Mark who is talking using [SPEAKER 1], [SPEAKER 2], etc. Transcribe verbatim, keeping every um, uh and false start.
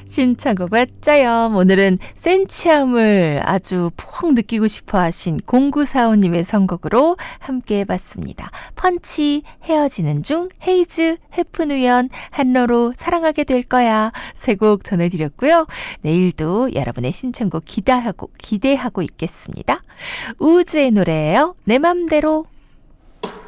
[SPEAKER 1] 신청곡 왔자요. 오늘은 센치함을 아주 푹 느끼고 싶어 하신 공구사오님의 선곡으로 함께 해봤습니다. 펀치, 헤어지는 중, 헤이즈, 해픈우연, 한로로 사랑하게 될 거야. 세 곡 전해드렸고요. 내일도 여러분의 신청곡 기대하고, 기대하고 있겠습니다. 우즈의 노래예요. 내 맘대로.